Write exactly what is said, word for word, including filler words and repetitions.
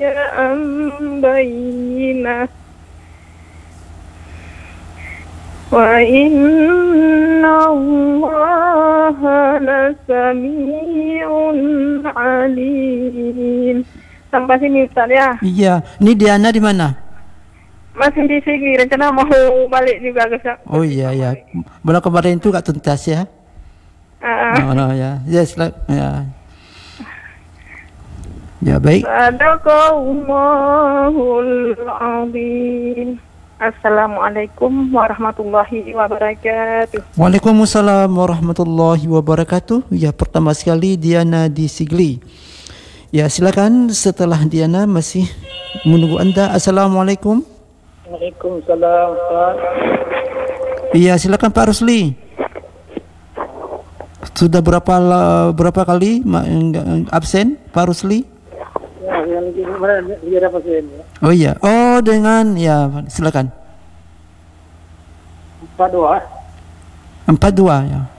an bayyinah wa inna Allaha lasami'un alim. Sampai sini Ustaz ya. Iya, ini Diana di mana? Masih di sini, rencana mau balik juga Ustaz. Oh iya ya. Bulan kemarin itu gak tuntas ya. Uh, Oh, no, ya. Yes, like, ya. Ya baik. Sadaqallahul azim. Assalamualaikum warahmatullahi wabarakatuh. Waalaikumsalam warahmatullahi wabarakatuh. Ya, pertama sekali Diana di Sigli. Ya, silakan setelah Diana masih menunggu Anda. Assalamualaikum. Waalaikumsalam. Iya, silakan Pak Rusli. Sudah berapa berapa kali absen Pak Rusli? Ya, yang gimana dia dapat ya? Oh iya. Oh, dengan ya, silakan. Empat dua. Empat dua ya.